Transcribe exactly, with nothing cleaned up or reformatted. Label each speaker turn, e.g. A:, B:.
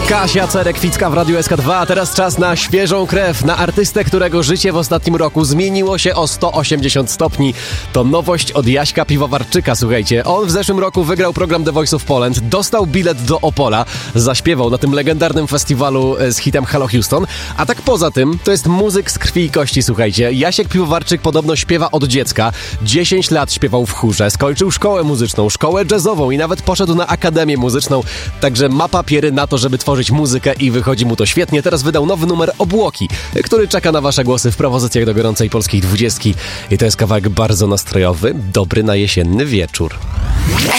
A: Kasia Cerekwicka w Radiu S K dwa, a teraz czas na świeżą krew, na artystę, którego życie w ostatnim roku zmieniło się o sto osiemdziesiąt stopni. To nowość od Jaśka Piwowarczyka, słuchajcie. On w zeszłym roku wygrał program The Voice of Poland, dostał bilet do Opola, zaśpiewał na tym legendarnym festiwalu z hitem Hello Houston, a tak poza tym to jest muzyk z krwi i kości, słuchajcie. Jasiek Piwowarczyk podobno śpiewa od dziecka, dziesięć lat śpiewał w chórze, skończył szkołę muzyczną, szkołę jazzową i nawet poszedł na akademię muzyczną, także ma papiery na to, żeby tworzyć muzykę i wychodzi mu to świetnie. Teraz wydał nowy numer Obłoki, który czeka na wasze głosy w propozycjach do gorącej polskiej dwudziestki. I to jest kawałek bardzo nastrojowy, dobry na jesienny wieczór.